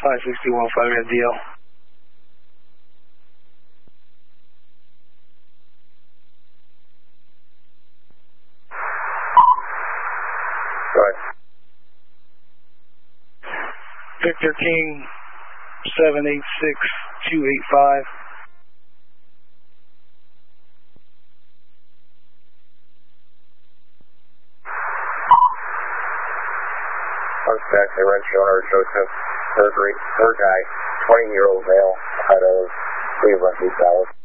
561, 5 minute DL. Go ahead. Victor King, 786285. Contact Rancho Owner Joseph, third guy, 20-year-old male, out of Cleveland, East Dallas.